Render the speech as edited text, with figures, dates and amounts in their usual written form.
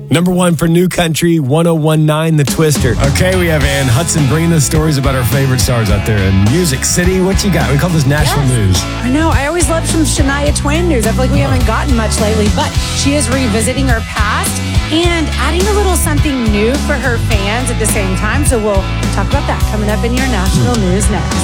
Number 1 for New Country, 1019, The Twister. Okay, we have Ann Hudson bringing us stories about our favorite stars out there in Music City. What you got? We call this national news. I know. I always love some Shania Twain news. I feel like we haven't gotten much lately, but she is revisiting her past and adding a little something new for her fans at the same time. So we'll talk about that coming up in your national news next.